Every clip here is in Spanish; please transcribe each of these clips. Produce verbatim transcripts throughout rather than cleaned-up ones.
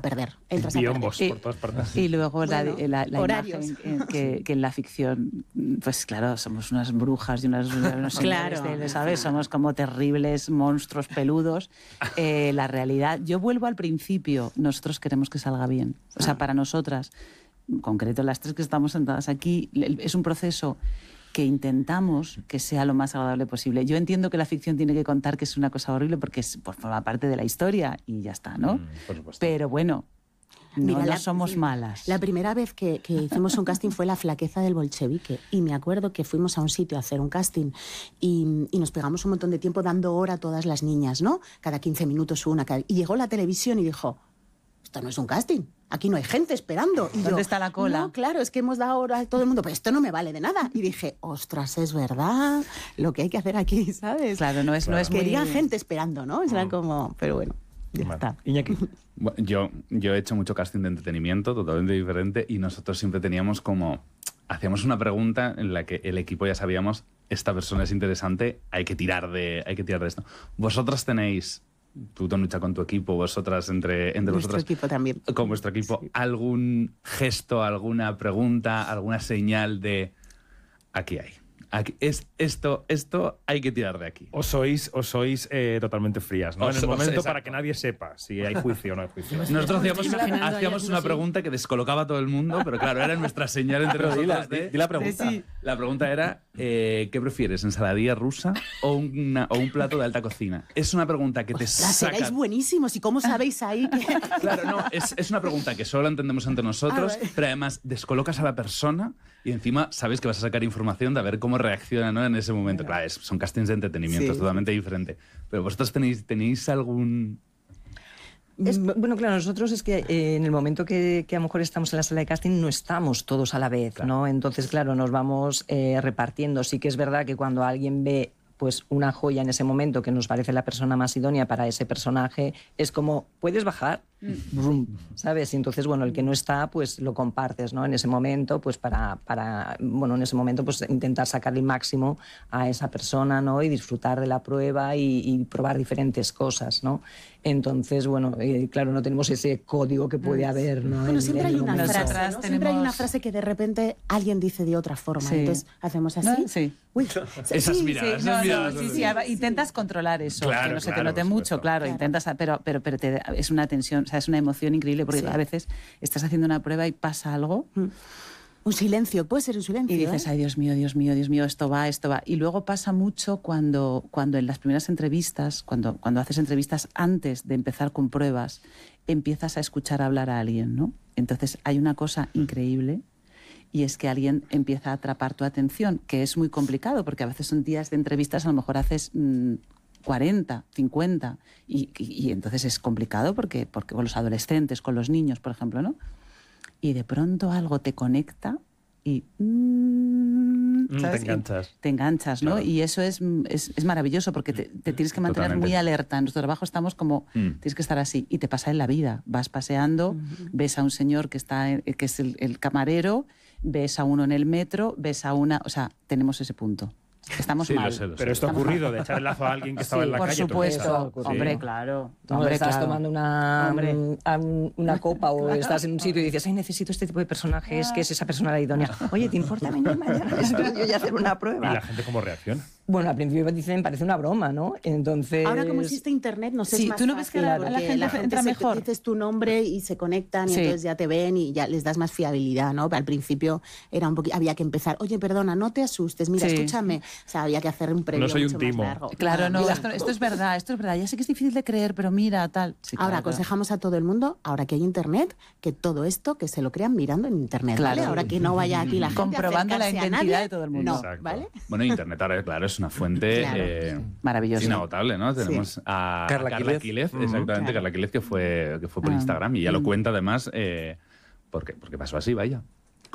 perder. Entras a Biombos perder. por todas partes. Y luego la, Bueno, la, la horarios. imagen en que, que en la ficción, pues claro, somos unas brujas y unas, unos señores, Claro. de- ¿sabes? Somos como terribles monstruos peludos. Eh, la realidad, yo vuelvo al principio, nosotros queremos que salga bien. O sea, para nosotras, en concreto las tres que estamos sentadas aquí, es un proceso que intentamos que sea lo más agradable posible. Yo entiendo que la ficción tiene que contar que es una cosa horrible porque es, pues, forma parte de la historia y ya está, ¿no? Mm, por supuesto. Pero bueno, no, Mira, no la- somos malas. La primera vez que, que hicimos un casting fue La flaqueza del bolchevique. Y me acuerdo que fuimos a un sitio a hacer un casting y, y nos pegamos un montón de tiempo dando hora a todas las niñas, ¿no? Cada quince minutos una. Cada... Y llegó la televisión y dijo, esto no es un casting, aquí no hay gente esperando. Y ¿Dónde yo, está la cola? No, claro, es que hemos dado hora a todo el mundo, pero esto no me vale de nada. Y dije, ostras, es verdad lo que hay que hacer aquí, ¿sabes? Claro, no es, no es muy... Quería gente esperando, ¿no? Era como, pero bueno, ya Vale. está. Iñaki. Bueno, yo, yo he hecho mucho casting de entretenimiento, totalmente diferente, y nosotros siempre teníamos como... Hacíamos una pregunta en la que el equipo ya sabíamos, esta persona es interesante, hay que tirar de, hay que tirar de esto. Vosotras tenéis, tú te luchas con tu equipo, vosotras entre, entre Nuestro vosotras... equipo también. Con vuestro equipo, Sí. ¿algún gesto, alguna pregunta, alguna señal de... Aquí hay. Aquí, es, esto, esto hay que tirar de aquí. O sois, o sois eh, totalmente frías, ¿no? O En el so- momento exacto. para que nadie sepa si hay juicio o no hay juicio. Nosotros hacíamos, estoy imaginando hacíamos ahí una así. pregunta que descolocaba a todo el mundo, pero claro, era nuestra señal entre Pero di la- nosotros. de- di la pregunta. de sí. La pregunta era, eh, ¿qué prefieres, ensaladilla rusa o, una- o un plato de alta cocina? Es una pregunta que te Ostras, saca... seréis buenísimos. ¿Y cómo sabéis ahí que...? Claro, no, es, es una pregunta que solo la entendemos entre nosotros, Ah, vale. pero además descolocas a la persona y encima sabes que vas a sacar información de a ver cómo reacciona, ¿no? En ese momento. Claro, es- son castings de entretenimiento, Sí. es totalmente diferente. Pero vosotros tenéis, tenéis algún... Es- bueno, claro, nosotros es que eh, en el momento que, que a lo mejor estamos en la sala de casting no estamos todos a la vez, ¿no? Entonces, claro, nos vamos eh, repartiendo. Sí que es verdad que cuando alguien ve pues una joya en ese momento que nos parece la persona más idónea para ese personaje, es como, ¿puedes bajar? Brum, ¿sabes? Y entonces, bueno, el que no está, pues lo compartes, ¿no? En ese momento, pues para, para bueno, en ese momento, pues intentar sacar el máximo a esa persona, ¿no? Y disfrutar de la prueba y, y probar diferentes cosas, ¿no? Entonces, bueno, eh, claro, no tenemos ese código que puede haber, ¿no? Bueno, En- siempre en hay el una momento. frase, Nosotras ¿no? Siempre hay una tenemos- frase que de repente alguien dice de otra forma. Sí. Entonces, hacemos así. ¿No? Sí. Uy, Esas sí, miradas, Sí, no, esas no, miradas. sí, sí, a- intentas controlar eso, Claro, que no se claro, te note por mucho, supuesto. claro, Claro. intentas, pero, pero, pero te- es una tensión, o sea, es una emoción increíble porque Sí. a veces estás haciendo una prueba y pasa algo Un silencio, puede ser un silencio. y dices, ¿eh? ay, Dios mío, Dios mío, Dios mío, esto va, esto va. Y luego pasa mucho cuando, cuando en las primeras entrevistas, cuando, cuando haces entrevistas antes de empezar con pruebas, empiezas a escuchar hablar a alguien, ¿no? Entonces hay una cosa increíble y es que alguien empieza a atrapar tu atención, que es muy complicado porque a veces son días de entrevistas, a lo mejor haces mmm, cuarenta, cincuenta y, y, y entonces es complicado porque, porque con los adolescentes, con los niños, por ejemplo, ¿no? Y de pronto algo te conecta y... mm, Mm, ¿sabes? te enganchas. Y te enganchas, ¿no? Claro. Y eso es, es, es maravilloso porque te, te tienes que mantener Totalmente. muy alerta. En nuestro trabajo estamos como... Mm. Tienes que estar así. Y te pasa en la vida. Vas paseando, ves a un señor que, está, en- que es el, el camarero, ves a uno en el metro, ves a una... O sea, tenemos ese punto. Estamos Sí, mal. lo sé, lo sé. Pero esto ha ocurrido, de echar el lazo a alguien que estaba Sí, en la por calle. ¿tú supuesto. piensas? Sí. Hombre, claro. No, Hombre, estás claro. tomando una, Hombre. mm, a un- una copa o estás en un sitio y dices, ay, necesito este tipo de personajes, que es esa persona la idónea. Oye, ¿te importa venir mañana a el estudio y hacer una ¿Y prueba? la gente cómo reacciona? Bueno, al principio dicen, parece una broma, ¿no? Entonces... Ahora como existe internet, no sé, Sí, es más ¿tú no ves que fácil, la- la porque gente entra se- mejor? dices tu nombre y se conectan y Sí. entonces ya te ven y ya les das más fiabilidad, ¿no? Al principio era un poquito, había que empezar, oye, perdona, no te asustes, mira, Sí. escúchame. O sea, había que hacer un previo No soy un mucho timo. más largo. Claro, no, Mira. esto, esto es verdad, esto es verdad. Ya sé que es difícil de creer, pero mira, tal. Sí, Ahora claro, claro. aconsejamos a todo el mundo, ahora que hay internet, que todo esto que se lo crean mirando en internet, Claro. ¿vale? Ahora que no vaya aquí la gente a Comprobando la acercarse a identidad nadie, de todo el mundo. No, Exacto. ¿vale? Bueno, Internet ahora, claro, es una fuente Claro. eh, Maravilloso. inagotable, ¿no? Tenemos a Carla Carla Quílez. Quílez, Ujú. exactamente, Claro. Carla Quílez, que fue, que fue por Ah. Instagram y ya lo Mm. cuenta además, eh, porque, porque pasó así, vaya.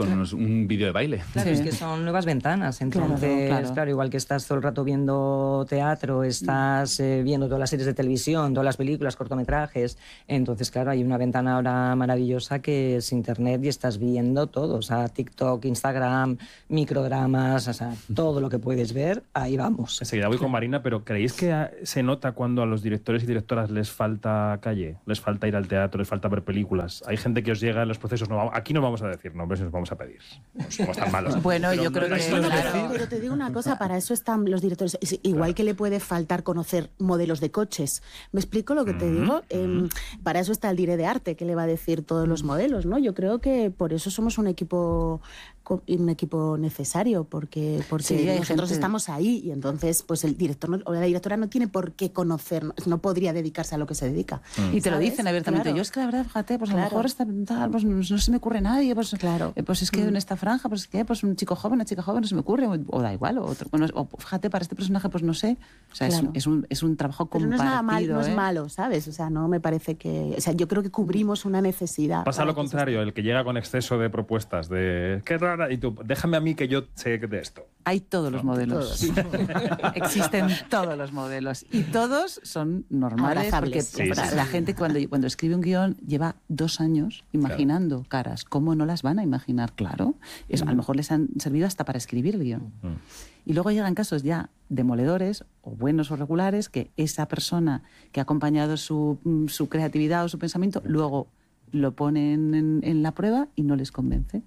con unos- un vídeo de baile. Claro, Sí. es que son nuevas ventanas. Claro, Entonces, claro. claro, igual que estás todo el rato viendo teatro, estás eh, viendo todas las series de televisión, todas las películas, cortometrajes. Entonces, claro, hay una ventana ahora maravillosa que es Internet y estás viendo todo. O sea, TikTok, Instagram, microdramas, o sea, todo lo que puedes ver, ahí vamos. Enseguida voy con Marina, pero ¿creéis que a- se nota cuando a los directores y directoras les falta calle? Les falta ir al teatro, les falta ver películas. Hay gente que os llega en los procesos. No, vamos- aquí no vamos a decir nombres ni nos vamos a pedir. No somos tan malos. Bueno, Pero yo no creo que, dais Bueno, nombres. claro. pero, pero te digo una cosa, para eso están los directores. Es igual que le puede faltar conocer modelos de coches. ¿Me explico lo que te digo? Em, para eso está el dire de arte, que le va a decir todos los modelos, ¿no? Yo creo que por eso somos un equipo co- un equipo necesario, porque, porque Sí, hay nosotros gente- estamos ahí y entonces pues el director no- o la directora no tiene por qué conocer, no podría dedicarse a lo que se dedica. Y te lo ¿Sabes? dicen abiertamente. Claro. Yo es que la verdad, fíjate, pues a lo Claro. mejor está, tal, pues no, no se me ocurre nadie. Pues, Claro. eh, pues es que en esta franja, pues es que pues un chico joven, una chica joven, no se me ocurre, o, o da igual. O, otro, bueno, o fíjate, para este personaje, pues no sé. O sea, es, Claro. un, es, un, es un trabajo Pero no compartido. es nada mal, no es ¿eh? malo, ¿sabes? O sea, no me parece que... O sea, yo creo que cubrimos una necesidad. Pasa para lo que se contrario, el que llega con exceso de propuestas, de qué rara, y tú, déjame a mí que yo sé de esto. Hay todos los modelos. Existen todos los modelos. Y todos son normales. Porque Abrazables. Sí, la, sí, la sí. gente cuando, cuando escribe un guión lleva dos años imaginando caras. ¿Cómo no las van a imaginar? Claro. Es, a lo mejor les han servido hasta para escribir el guión. Y luego llegan casos ya demoledores, o buenos o regulares, que esa persona que ha acompañado su, mm, su creatividad o su pensamiento, luego lo ponen en, en la prueba y no les convence.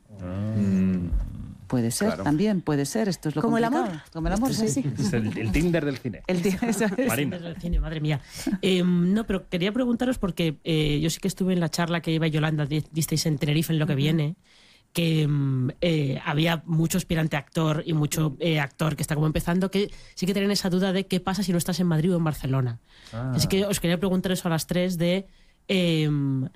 Puede ser, Claro. también puede ser. Esto es lo Como el complicado. amor. Como el amor, Esto es sí. así. Es el, el Tinder del cine. El tío- eso es. Marina. Desde el cine, madre mía. Eh, no, pero quería preguntaros porque eh, yo sí que estuve en la charla que iba Yolanda, di- disteis en Tenerife en Lo que viene, que mm, eh, había mucho aspirante actor y mucho eh, actor que está como empezando, que sí que tienen esa duda de qué pasa si no estás en Madrid o en Barcelona. Ah. Así que os quería preguntar eso a las tres de... eh,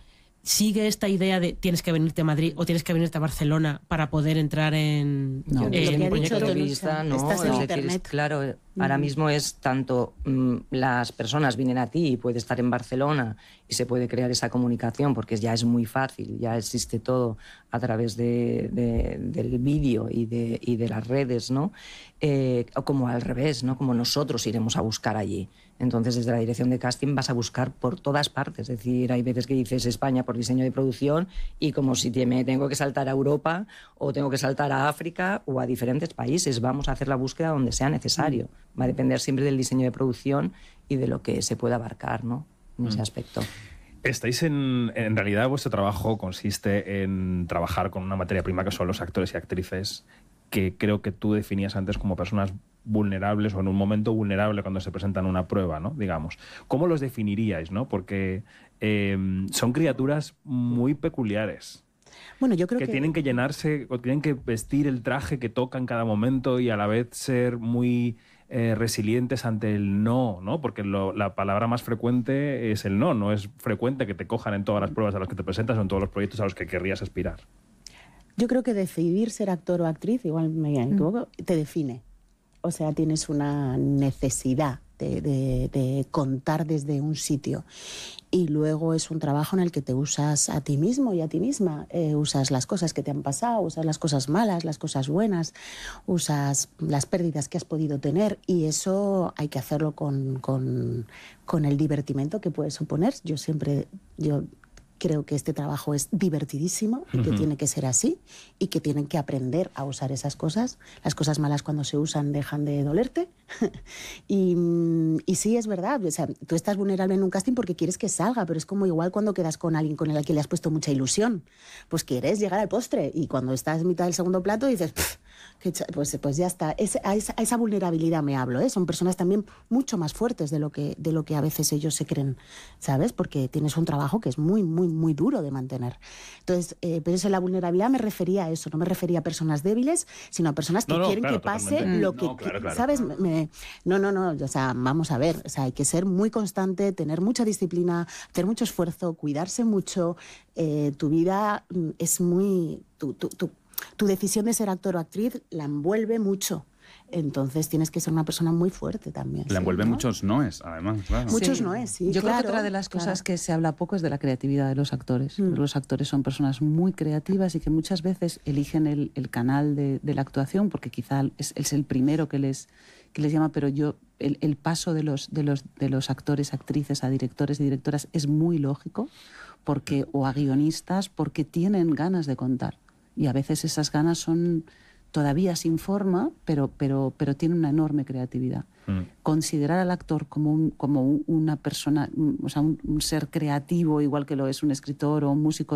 ¿Sigue esta idea de tienes que venirte a Madrid o tienes que venirte a Barcelona para poder entrar en, No. Yo en desde Lo que mi ha punto dicho de Tolusa, vista, no, estás en es decir, Internet. es- claro, ahora mismo es tanto mm, las personas vienen a ti y puede estar en Barcelona y se puede crear esa comunicación porque ya es muy fácil, ya existe todo a través de, de- del vídeo y de, y de las redes, ¿no? Eh, o como al revés, ¿no? Como nosotros iremos a buscar allí. Entonces, desde la dirección de casting vas a buscar por todas partes. Es decir, hay veces que dices España por diseño de producción y como si te- me tengo que saltar a Europa o tengo que saltar a África o a diferentes países. Vamos a hacer la búsqueda donde sea necesario. Va a depender siempre del diseño de producción y de lo que se pueda abarcar, ¿no? En ese aspecto. Estáis en, en realidad vuestro trabajo consiste en trabajar con una materia prima que son los actores y actrices que creo que tú definías antes como personas vulnerables o en un momento vulnerable cuando se presentan una prueba, ¿no? Digamos. ¿Cómo los definiríais, no? Porque eh, son criaturas muy peculiares. Bueno, yo creo que, que... tienen que llenarse o tienen que vestir el traje que toca en cada momento y a la vez ser muy eh, resilientes ante el no, ¿no? Porque lo- la palabra más frecuente es el no. No es frecuente que te cojan en todas las pruebas a las que te presentas o en todos los proyectos a los que querrías aspirar. Yo creo que decidir ser actor o actriz, igual me equivoco, te define. O sea, tienes una necesidad de, de- de contar desde un sitio. Y luego es un trabajo en el que te usas a ti mismo y a ti misma. Eh, usas las cosas que te han pasado, usas las cosas malas, las cosas buenas, usas las pérdidas que has podido tener. Y eso hay que hacerlo con, con, con el divertimento que puede suponer. Yo siempre... Yo, creo que este trabajo es divertidísimo y que tiene que ser así y que tienen que aprender a usar esas cosas. Las cosas malas cuando se usan dejan de dolerte. y, y sí, es verdad. O sea, tú estás vulnerable en un casting porque quieres que salga, pero es como igual cuando quedas con alguien con el que le has puesto mucha ilusión. Pues quieres llegar al postre y cuando estás en mitad del segundo plato dices... Que cha- Pues, pues ya está. Es- a, esa, a esa vulnerabilidad me hablo, ¿eh? Son personas también mucho más fuertes de lo que, de lo que a veces ellos se creen, ¿sabes? Porque tienes un trabajo que es muy, muy, muy duro de mantener. Entonces, eh, pero eso, la vulnerabilidad me refería a eso, no me refería a personas débiles, sino a personas que No, no, quieren claro, que pase totalmente. lo Mm. que, No, claro, claro. ¿sabes? Me- me- no, no, no, o sea, vamos a ver, o sea, hay que ser muy constante, tener mucha disciplina, hacer mucho esfuerzo, cuidarse mucho. Eh, tu vida mm, es muy... Tu, tu, tu, tu decisión de ser actor o actriz la envuelve mucho. Entonces tienes que ser una persona muy fuerte también. Le ¿sí? envuelven ¿no? muchos noes, además. Claro. Muchos Sí. noes, sí. Yo claro, creo que otra de las claro. cosas que se habla poco es de la creatividad de los actores. Mm. Los actores son personas muy creativas y que muchas veces eligen el, el canal de, de la actuación porque quizá es, es el primero que les, que les llama, pero yo el, el paso de los, de, los, de los actores, actrices a directores y directoras es muy lógico porque, o a guionistas porque tienen ganas de contar. Y a veces esas ganas son todavía sin forma, pero, pero, pero tienen una enorme creatividad. Mm. Considerar al actor como, un, como una persona, o sea, un, un ser creativo, igual que lo es un escritor o un músico,